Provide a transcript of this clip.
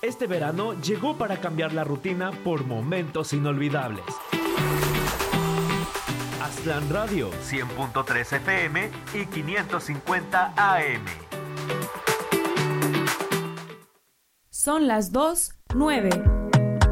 Este verano llegó para cambiar la rutina por momentos inolvidables. Aztlán Radio, 100.3 FM y 550 AM. Son las 2:09.